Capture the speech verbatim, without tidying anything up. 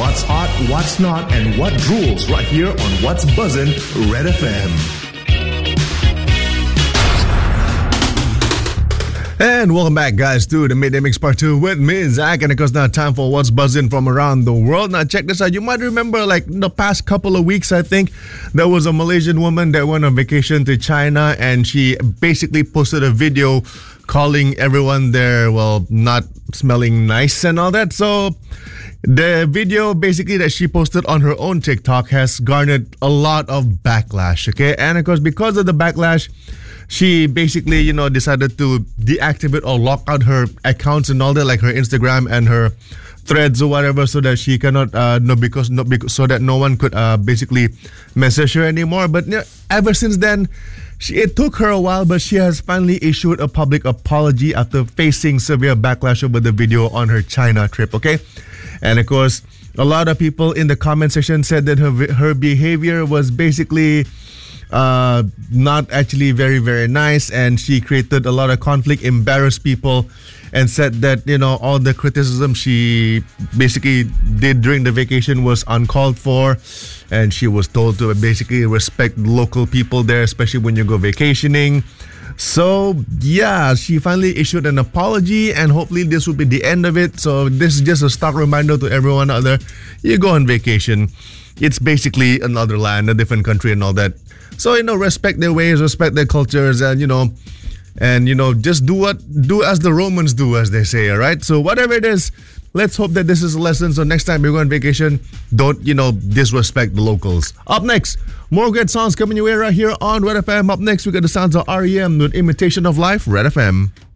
what's hot, what's not, and what rules right here on What's Buzzin' Red F M. And welcome back, guys, to the Midday Mix Part two with me, Zach. And of course, now time for What's Buzzing from around the world. Now, check this out. You might remember, like, the past couple of weeks, I think, there was a Malaysian woman that went on vacation to China, and she basically posted a video calling everyone there, well, not smelling nice and all that. So the video basically that she posted on her own TikTok has garnered a lot of backlash, okay? And of course, because of the backlash, she basically, you know, decided to deactivate or lock out her accounts and all that, like her Instagram and her threads or whatever, so that she cannot, uh, no, because, no, because, so that no one could uh, basically message her anymore. But you know, ever since then, she, it took her a while, but she has finally issued a public apology after facing severe backlash over the video on her China trip, okay? And of course, a lot of people in the comment section said that her her behavior was basically Uh, not actually very, very nice, and she created a lot of conflict, embarrassed people, and said that, you know, all the criticism she basically did during the vacation was uncalled for, and she was told to basically respect local people there, especially when you go vacationing. So, yeah, she finally issued an apology, and hopefully this will be the end of it. So this is just a stark reminder to everyone out there. You go on vacation, it's basically another land, a different country and all that. So, you know, respect their ways, respect their cultures, and, you know, and, you know, just do what, do as the Romans do, as they say, all right? So whatever it is, let's hope that this is a lesson. So next time you go on vacation, don't, you know, disrespect the locals. Up next, more great songs coming your way right here on Red F M. Up next, we got the sounds of R E M with Imitation of Life, Red F M.